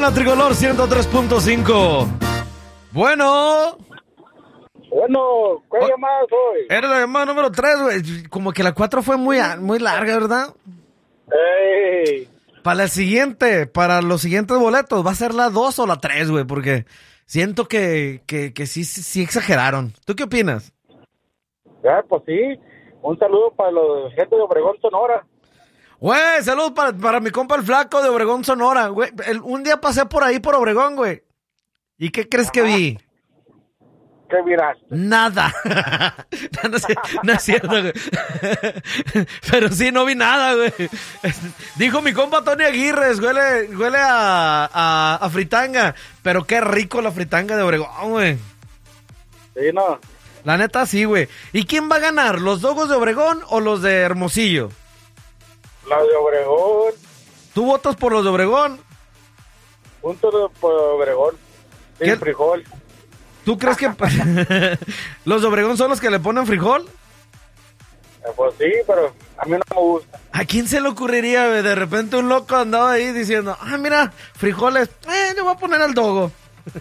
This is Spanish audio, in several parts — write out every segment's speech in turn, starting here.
la Tricolor 103.5. Bueno, ¿cuál llamada soy? era la llamada número 3, güey. Como que la 4 fue muy larga, ¿verdad? ¡Ey! Para los siguientes boletos, ¿va a ser la 2 o la 3, güey? Porque siento que sí exageraron. ¿Tú qué opinas? Pues sí. Un saludo para los gente de Obregón, Sonora. Güey, saludos para mi compa el flaco de Obregón, Sonora. Güey, un día pasé por ahí por Obregón, güey. ¿Y qué crees que vi? ¿Qué miraste? Nada. No es cierto, güey. Pero sí, no vi nada, güey. Dijo mi compa Tony Aguirre, huele a fritanga. Pero qué rico la fritanga de Obregón, güey. Sí, no. La neta, sí, güey. ¿Y quién va a ganar? ¿Los Dogos de Obregón o los de Hermosillo? Los de Obregón. ¿Tú votas por los de Obregón? Punto por Obregón. Sin frijol. ¿Tú crees que los de Obregón son los que le ponen frijol? Pues sí, pero a mí no me gusta. ¿A quién se le ocurriría, güey? De repente un loco andaba ahí diciendo, mira, frijoles, le voy a poner al dogo.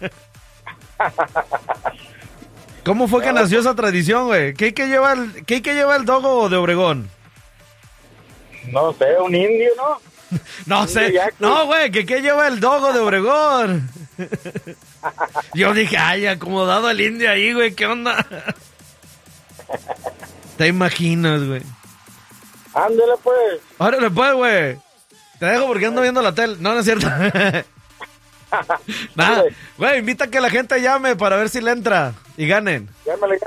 ¿Cómo fue que nació esa tradición, güey? ¿Qué hay que lleva el dogo de Obregón? No sé, un indio, ¿no? No sé. No, güey, ¿qué lleva el dogo de Obregón? Yo dije, acomodado el indio ahí, güey, ¿qué onda? ¿Te imaginas, güey? Ándale, pues. Órale, pues, güey. Te dejo porque ando viendo la tele. No es cierto. Nada, güey, invita a que la gente llame para ver si le entra y ganen. Llámale.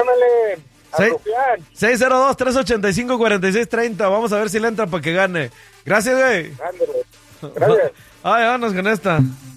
602-385-4630. Vamos a ver si le entra para que gane. Gracias, güey. Ándale. Gracias. Vámonos con esta.